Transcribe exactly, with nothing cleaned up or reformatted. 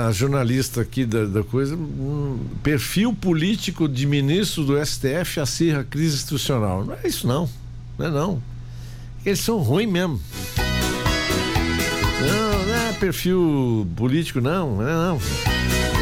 uma jornalista aqui da, da coisa, um perfil político de ministro do S T F acirra crise institucional. Não é isso não, não é não. Eles são ruins mesmo. Não, não é perfil político não, não é não.